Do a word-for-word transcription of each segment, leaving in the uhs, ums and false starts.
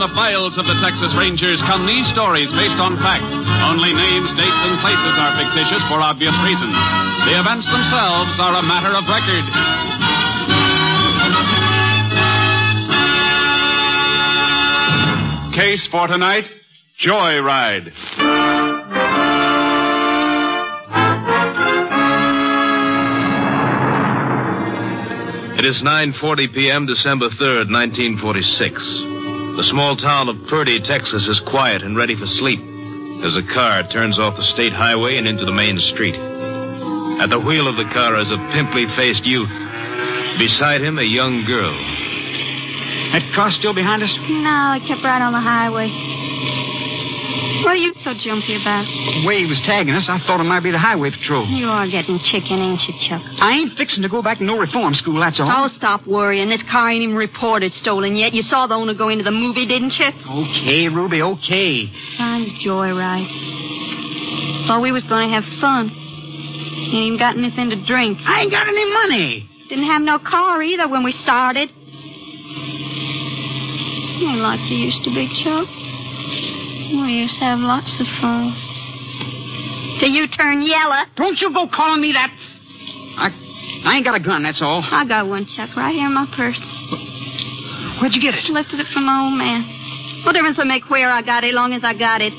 The files of the Texas Rangers come these stories based on fact. Only names, dates, and places are fictitious for obvious reasons. The events themselves are a matter of record. Case for tonight, Joyride. It is nine forty p.m., December third, nineteen forty-six. The small town of Purdy, Texas is quiet and ready for sleep as a car turns off the state highway and into the main street. At the wheel of the car is a pimply-faced youth. Beside him, a young girl. That car still behind us? No, it kept right on the highway. What are you so jumpy about? The way he was tagging us, I thought it might be the highway patrol. You are getting chicken, ain't you, Chuck? I ain't fixing to go back to no reform school, that's all. Oh, stop worrying. This car ain't even reported stolen yet. You saw the owner go into the movie, didn't you? Okay, Ruby, okay. Fine joyride. Thought we was going to have fun. You ain't even got anything to drink. I ain't got any money. Didn't have no car either when we started. You ain't like you used to be, Chuck. We used to have lots of fun. Till you turn yellow. Don't you go calling me that. I I ain't got a gun, that's all. I got one, Chuck, right here in my purse. Where'd you get it? Lifted it from my old man. What difference will it make where I got it, long as I got it?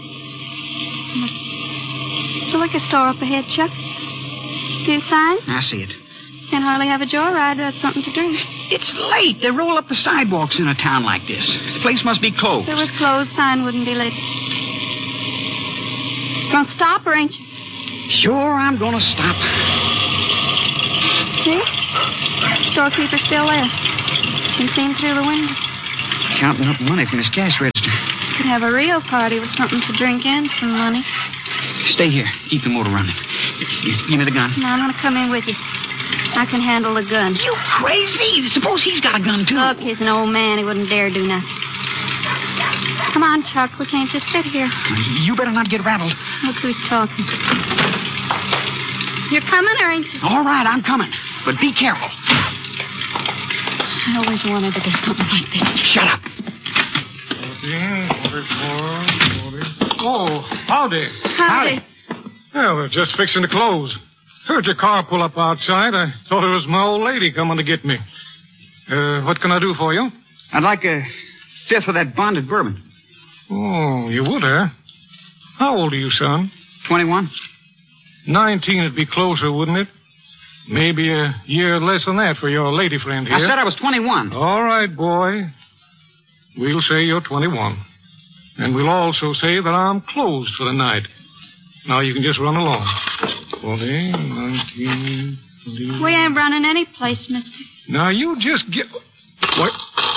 The liquor store up ahead, Chuck. See the sign? I see it. Can't hardly have a joyride without something to drink. It's late. They roll up the sidewalks in a town like this. The place must be closed. If it was closed, sign wouldn't be lit. Gonna stop or ain't you? Sure, I'm gonna stop. See? Storekeeper's still there. Can see him through the window. Counting up money from his cash register. Could have a real party with something to drink and some money. Stay here. Keep the motor running. Give me the gun. No, I'm gonna come in with you. I can handle the gun. You crazy? Suppose he's got a gun, too. Look, he's an old man. He wouldn't dare do nothing. Come on, Chuck. We can't just sit here. You better not get rattled. Look who's talking. You're coming or ain't you? All right, I'm coming. But be careful. I always wanted to do something like this. Shut up. Oh, howdy. Howdy. Well, we're just fixing to close. Heard your car pull up outside. I thought it was my old lady coming to get me. Uh, what can I do for you? I'd like a fifth of that bonded bourbon. Oh, you would, huh? How old are you, son? Twenty-one. Nineteen would be closer, wouldn't it? Maybe a year less than that for your lady friend here. I said I was twenty-one. All right, boy. We'll say you're twenty-one. And we'll also say that I'm closed for the night. Now you can just run along. Forty, nineteen, twenty. We ain't running any place, mister. Now you just get... What?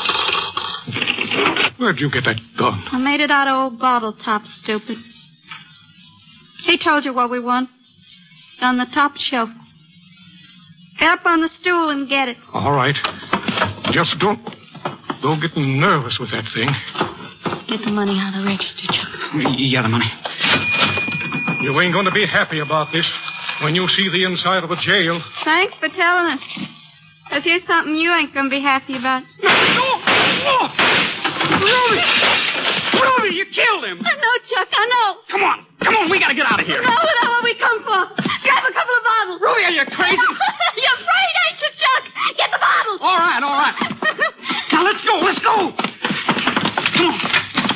Where'd you get that gun? I made it out of old bottle top, stupid. He told you what we want. It's on the top shelf. Get up on the stool and get it. All right. Just don't... Don't get nervous with that thing. Get the money out of the register, Chuck. Yeah, the money. You ain't going to be happy about this when you see the inside of a jail. Thanks for telling us. If here's something you ain't going to be happy about. No! No! Ruby! Ruby, you killed him! I know, Chuck, I know. Come on. Come on, we got to get out of here. No, that's what we come for. Grab a couple of bottles. Ruby, are you crazy? You're afraid, ain't you, Chuck? Get the bottles. All right, all right. Now, let's go, let's go. Come on.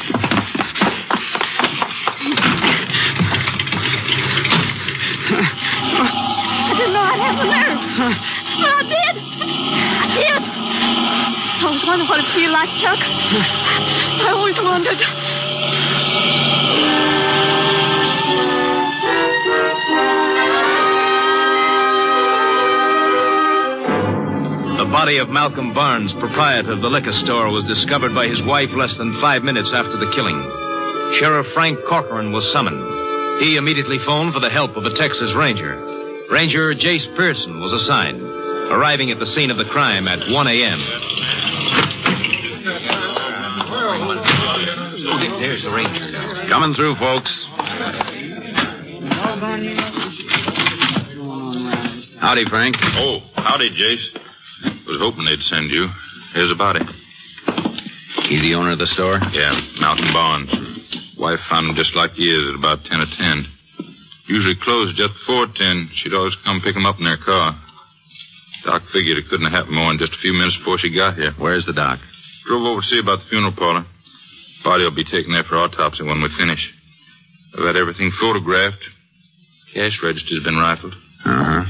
I didn't know I'd have the nerve. But I did. I did. I always wondered what it'd feel like, Chuck. I always wondered. The body of Malcolm Barnes, proprietor of the liquor store, was discovered by his wife less than five minutes after the killing. Sheriff Frank Corcoran was summoned. He immediately phoned for the help of a Texas Ranger. Ranger Jace Pearson was assigned, arriving at the scene of the crime at one a.m. There's the Ranger now. Coming through, folks. Howdy, Frank. Oh, howdy, Jace. Was hoping they'd send you. Here's a body. He's the owner of the store? Yeah, Malcolm Barnes. Wife found him just like he is at about ten or ten. Usually closed just before ten. She'd always come pick him up in their car. Doc figured it couldn't have happened more than just a few minutes before she got here. Where's the doc? Drove over to see about the funeral parlor. Body will be taken there for autopsy when we finish. I've had everything photographed. Cash register's been rifled. Uh-huh.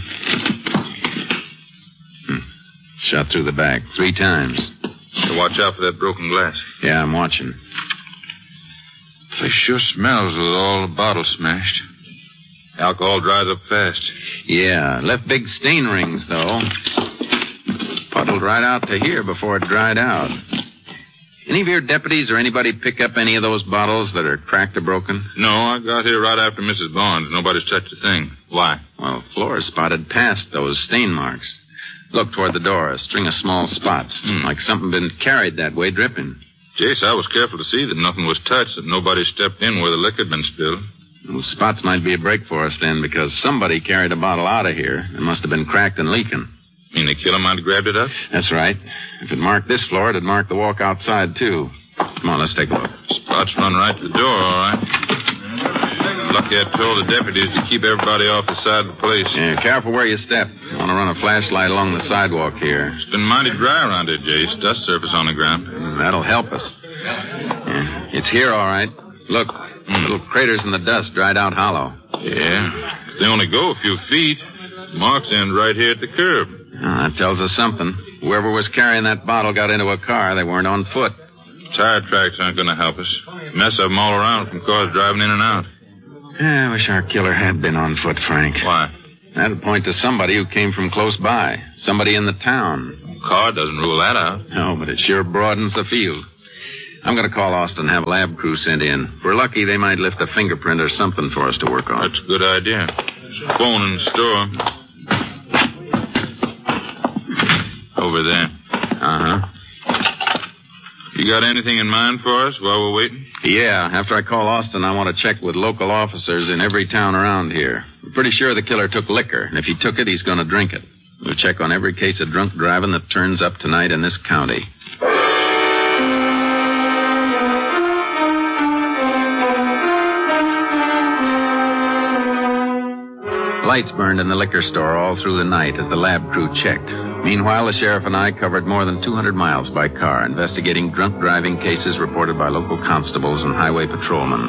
Hmm. Shot through the back three times. So watch out for that broken glass. Yeah, I'm watching. Place sure smells with all the bottles smashed. Alcohol dries up fast. Yeah, left big stain rings, though. Puddled right out to here before it dried out. Any of your deputies or anybody pick up any of those bottles that are cracked or broken? No, I got here right after Missus Barnes. Nobody's touched a thing. Why? Well, Flora spotted past those stain marks. Look toward the door, a string of small spots, Hmm. like something been carried that way, dripping. Jace, I was careful to see that nothing was touched, that nobody stepped in where the liquor had been spilled. Well, spots might be a break for us then, because somebody carried a bottle out of here. It must have been cracked and leaking. Mean the killer might have grabbed it up? That's right. If it marked this floor, it'd mark the walk outside, too. Come on, let's take a look. Spots run right to the door, all right. Lucky I told the deputies to keep everybody off the side of the place. Yeah, careful where you step. You want to run a flashlight along the sidewalk here. It's been mighty dry around here, Jace. Dust surface on the ground. Mm, that'll help us. Yeah, it's here, all right. Look, mm. little craters in the dust dried out hollow. Yeah. They only go a few feet. Marks end right here at the curb. Oh, that tells us something. Whoever was carrying that bottle got into a car. They weren't on foot. Tire tracks aren't going to help us. Mess of them all around from cars driving in and out. Yeah, I wish our killer had been on foot, Frank. Why? That'd point to somebody who came from close by. Somebody in the town. Car doesn't rule that out. No, but it sure broadens the field. I'm going to call Austin and have a lab crew sent in. If we're lucky, they might lift a fingerprint or something for us to work on. That's a good idea. Phone in the store. Over there. Uh-huh. You got anything in mind for us while we're waiting? Yeah, after I call Austin, I want to check with local officers in every town around here. I'm pretty sure the killer took liquor, and if he took it, he's going to drink it. We'll check on every case of drunk driving that turns up tonight in this county. Lights burned in the liquor store all through the night as the lab crew checked. Meanwhile, the sheriff and I covered more than two hundred miles by car, investigating drunk driving cases reported by local constables and highway patrolmen.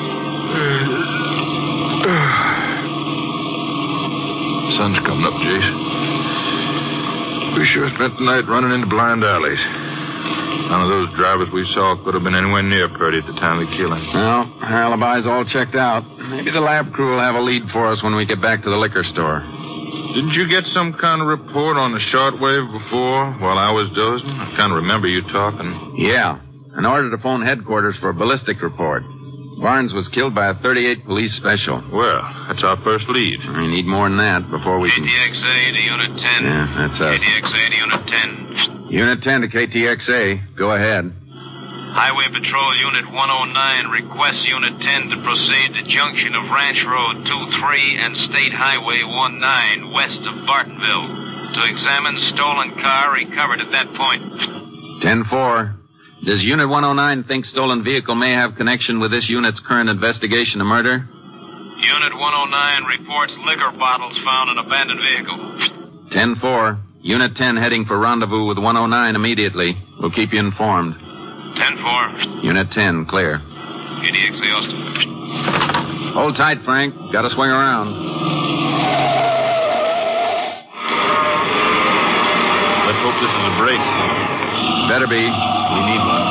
Sun's coming up, Jace. We sure spent the night running into blind alleys. None of those drivers we saw could have been anywhere near Purdy at the time of the killing. Well, our alibis all checked out. Maybe the lab crew will have a lead for us when we get back to the liquor store. Didn't you get some kind of report on the shortwave before while I was dozing? I kind of remember you talking. Yeah. An order to phone headquarters for a ballistic report. Barnes was killed by a thirty-eight police special. Well, that's our first lead. We need more than that before we can... K T X A to Unit ten. Yeah, that's us. K T X A to Unit ten. Unit ten to K T X A. Go ahead. Highway Patrol Unit one oh nine requests Unit ten to proceed to junction of Ranch Road two three and State Highway one nine west of Bartonville to examine stolen car recovered at that point. ten four. Does Unit one oh nine think stolen vehicle may have connection with this unit's current investigation of murder? Unit one oh nine reports liquor bottles found in abandoned vehicle. ten four. Unit ten heading for rendezvous with one oh nine immediately. We'll keep you informed. ten four. Unit ten, clear. K T X A Austin. Hold tight, Frank. Got to swing around. Let's hope this is a break. Better be. We need one.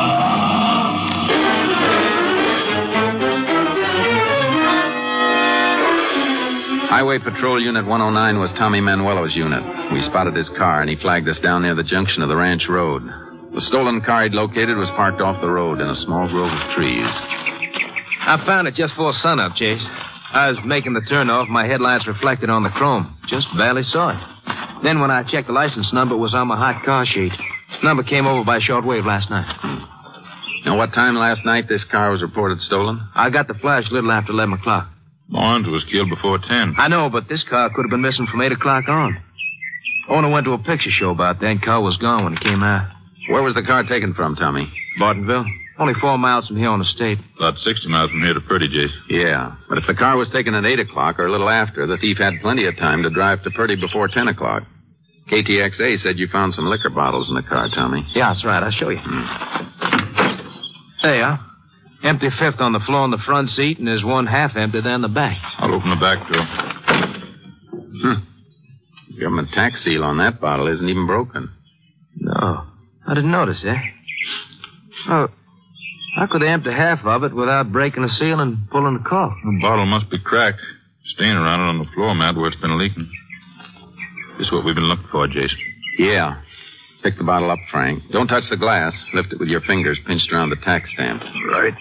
Highway Patrol Unit one oh nine was Tommy Manuelo's unit. We spotted his car, and he flagged us down near the junction of the ranch road. The stolen car he'd located was parked off the road in a small grove of trees. I found it just before sunup, Chase. I was making the turnoff. My headlights reflected on the chrome. Just barely saw it. Then when I checked the license number, it was on my hot car sheet. Number came over by shortwave last night. Hmm. Now, what time last night this car was reported stolen? I got the flash a little after eleven o'clock. Barnes was killed before ten. I know, but this car could have been missing from eight o'clock on. Owner went to a picture show about that, and car was gone when he came out. Where was the car taken from, Tommy? Bartonville. Only four miles from here on the state. About sixty miles from here to Purdy, Jace. Yeah, but if the car was taken at eight o'clock or a little after, the thief had plenty of time to drive to Purdy before ten o'clock. K T X A said you found some liquor bottles in the car, Tommy. Yeah, that's right. I'll show you. Hmm. There you are. Empty fifth on the floor in the front seat, and there's one half empty there in the back. I'll open the back door. Hmm. The government tax seal on that bottle isn't even broken. No. I didn't notice that. Oh, how could they empty half of it without breaking the seal and pulling the cork? The bottle must be cracked. Stain around it on the floor mat where it's been leaking. This is what we've been looking for, Jason. Yeah. Pick the bottle up, Frank. Don't touch the glass. Lift it with your fingers pinched around the tax stamp. Right.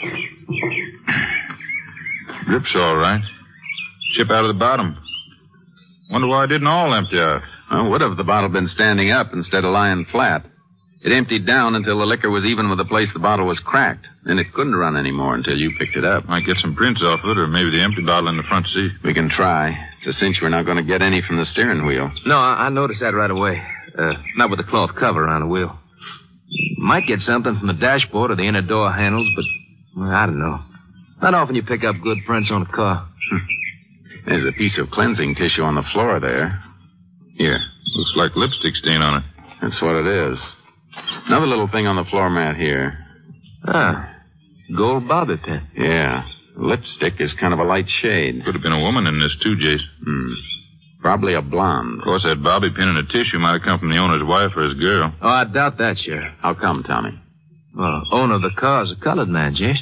Grip's all right. Chip out of the bottom. Wonder why it didn't all empty out. Well, would have the bottle been standing up instead of lying flat. It emptied down until the liquor was even with the place the bottle was cracked. Then it couldn't run anymore until you picked it up. Might get some prints off it, or maybe the empty bottle in the front seat. We can try. It's a cinch we're not going to get any from the steering wheel. No, I, I noticed that right away. Uh, not with the cloth cover around the wheel. Might get something from the dashboard or the inner door handles, but well, I don't know. Not often you pick up good prints on a car. There's a piece of cleansing tissue on the floor there. Here. Looks like lipstick stain on it. That's what it is. Another little thing on the floor mat here. Ah, gold bobby pin. Yeah. Lipstick is kind of a light shade. Could have been a woman in this, too, Jace. Hmm. Probably a blonde. Of course, that bobby pin and the tissue might have come from the owner's wife or his girl. Oh, I doubt that, Sheriff. How come, Tommy? Well, owner of the car is a colored man, Jace.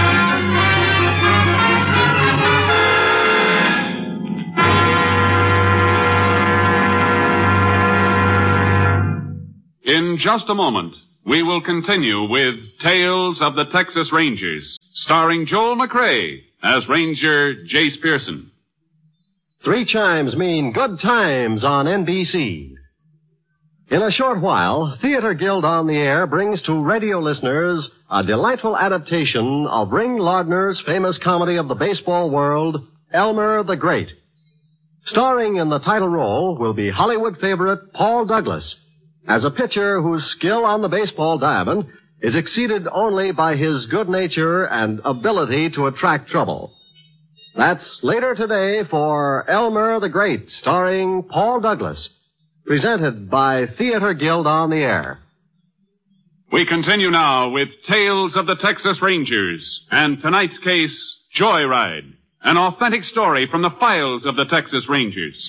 In just a moment, we will continue with Tales of the Texas Rangers, starring Joel McRae as Ranger Jace Pearson. Three chimes mean good times on N B C. In a short while, Theater Guild on the Air brings to radio listeners a delightful adaptation of Ring Lardner's famous comedy of the baseball world, Elmer the Great. Starring in the title role will be Hollywood favorite Paul Douglas, as a pitcher whose skill on the baseball diamond is exceeded only by his good nature and ability to attract trouble. That's later today for Elmer the Great, starring Paul Douglas, presented by Theater Guild on the Air. We continue now with Tales of the Texas Rangers and tonight's case, Joyride, an authentic story from the files of the Texas Rangers.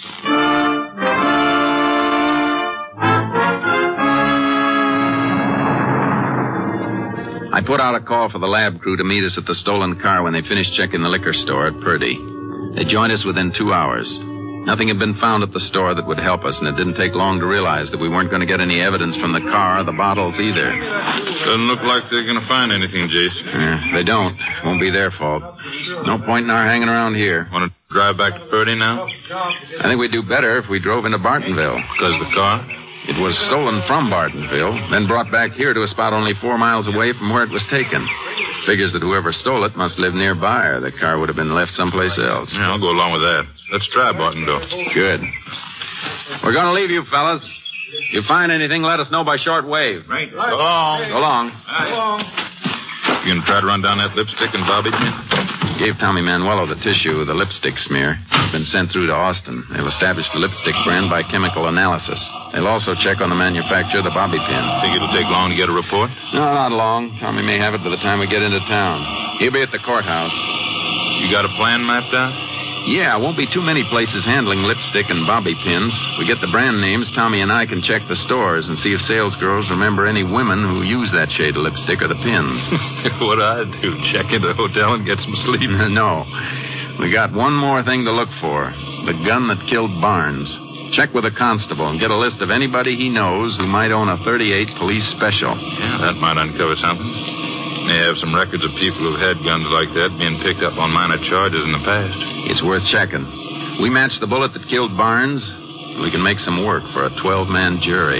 I put out a call for the lab crew to meet us at the stolen car when they finished checking the liquor store at Purdy. They joined us within two hours. Nothing had been found at the store that would help us, and it didn't take long to realize that we weren't going to get any evidence from the car or the bottles either. Doesn't look like they're going to find anything, Jace. Yeah, they don't. Won't be their fault. No point in our hanging around here. Want to drive back to Purdy now? I think we'd do better if we drove into Bartonville. Because the car? It was stolen from Bartonville, then brought back here to a spot only four miles away from where it was taken. Figures that whoever stole it must live nearby, or the car would have been left someplace else. Yeah, I'll go along with that. Let's try Bartonville. Good. We're going to leave you, fellas. If you find anything, let us know by short wave. Right. Go long. Go long. Go long. You gonna try to run down that lipstick and bobby pin? Gave Tommy Manuelo the tissue of the lipstick smear. It's been sent through to Austin. They'll establish the lipstick brand by chemical analysis. They'll also check on the manufacturer of the bobby pin. Think it'll take long to get a report? No, not long. Tommy may have it by the time we get into town. He'll be at the courthouse. You got a plan mapped out? Yeah, won't be too many places handling lipstick and bobby pins. We get the brand names, Tommy and I can check the stores and see if sales girls remember any women who use that shade of lipstick or the pins. What'd I do? Check into the hotel and get some sleep? No. We got one more thing to look for. The gun that killed Barnes. Check with a constable and get a list of anybody he knows who might own a thirty-eight police special. Yeah, that might uncover something. May have some records of people who've had guns like that being picked up on minor charges in the past. It's worth checking. We match the bullet that killed Barnes, we can make some work for a twelve-man jury.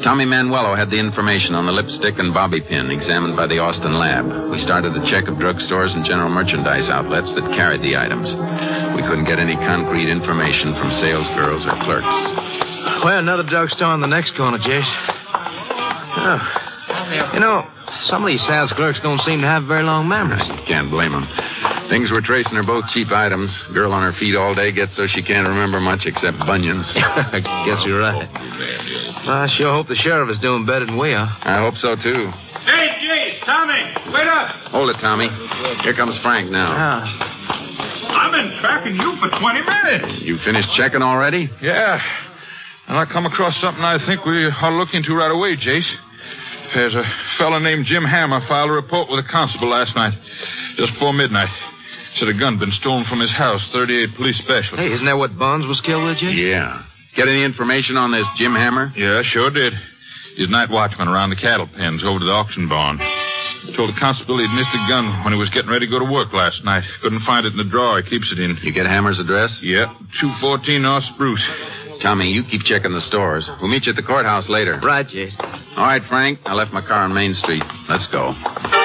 Tommy Manuelo had the information on the lipstick and bobby pin examined by the Austin lab. We started a check of drugstores and general merchandise outlets that carried the items. We couldn't get any concrete information from sales girls or clerks. Well, another drugstore on the next corner, Jace. Oh. You know, some of these sales clerks don't seem to have very long memories. You can't blame them. Things we're tracing are both cheap items. Girl on her feet all day gets so she can't remember much except bunions. I guess you're right. Well, I sure hope the sheriff is doing better than we are. I hope so, too. Hey, Jace, Tommy, wait up. Hold it, Tommy. Here comes Frank now. Ah. I've been tracking you for twenty minutes. You finished checking already? Yeah. And I come across something I think we ought to look into right away, Jace. There's a fellow named Jim Hammer filed a report with a constable last night, just before midnight. Said a gun been stolen from his house, thirty-eight Police Special. Hey, isn't that what Bonds was killed with, Jay? Yeah. Get any information on this Jim Hammer? Yeah, sure did. He's night watchman around the cattle pens over to the auction barn. Told the constable he'd missed a gun when he was getting ready to go to work last night. Couldn't find it in the drawer he keeps it in. You get Hammer's address? Yep, two fourteen North Spruce. Tommy, you keep checking the stores. We'll meet you at the courthouse later. Right, Jason. All right, Frank. I left my car on Main Street. Let's go.